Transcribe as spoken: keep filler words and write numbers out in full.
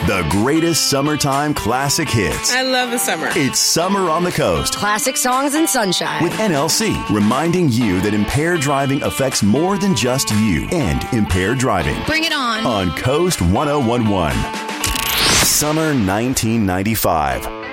The greatest summertime classic hits. I love the summer. It's Summer on the Coast. Classic songs and sunshine. With N L C, reminding you that impaired driving affects more than just you and impaired driving. Bring it on. On Coast one oh one point one. Summer nineteen ninety-five.